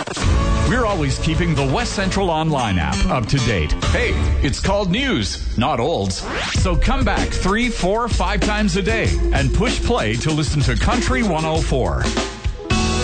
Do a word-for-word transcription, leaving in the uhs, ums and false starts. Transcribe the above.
We're always keeping the West Central Online app up to date. Hey, it's called news, not olds. So come back three, four, five times a day and push play to listen to Country one oh four.